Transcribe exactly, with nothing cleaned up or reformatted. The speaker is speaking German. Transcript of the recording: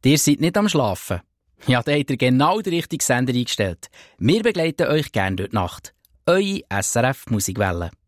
Ihr seid nicht am Schlafen. Ja, da habt ihr genau den richtigen Sender eingestellt. Wir begleiten euch gerne durch die Nacht. Eure S R F Musikwelle.